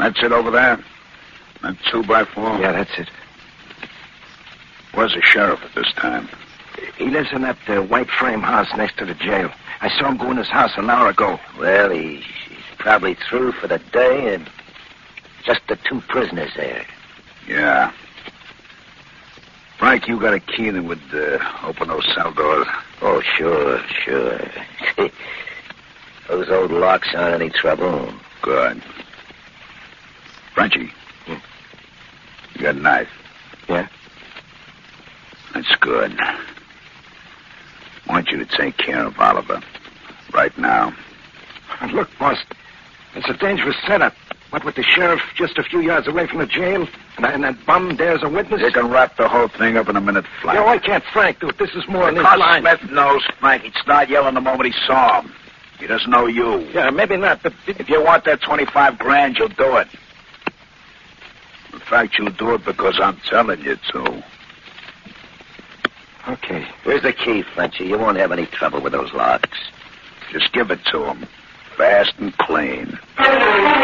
That's it over there? That 2x4? Yeah, that's it. Where's the sheriff at this time? He lives in that white frame house next to the jail. I saw him go in his house an hour ago. Well, he's probably through for the day, and just the 2 prisoners there. Yeah. Frank, you got a key that would open those cell doors? Oh, sure. Those old locks aren't any trouble. Good. Frenchie. Hmm? You got a knife? Yeah? That's good. I want you to take care of Oliver. Right now. Look, boss, it's a dangerous setup. What with the sheriff just a few yards away from the jail, and that bum dares a witness? You can wrap the whole thing up in a minute flat. Yeah, why can't Frank do it? This is more than his Because line. Smith knows Frank. He'd start yelling the moment he saw him. He doesn't know you. Yeah, maybe not, but... If you want that 25 grand, you'll do it. In fact, you'll do it because I'm telling you to. Okay. Here's the key, Fletcher. You won't have any trouble with those locks. Just give it to him. Fast and clean.